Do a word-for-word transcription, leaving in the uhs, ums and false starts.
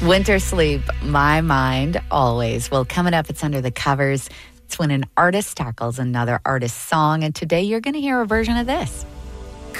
Winter Sleep, My Mind, Always. Well, coming up, it's Under the Covers. It's when an artist tackles another artist's song. And today you're going to hear a version of this.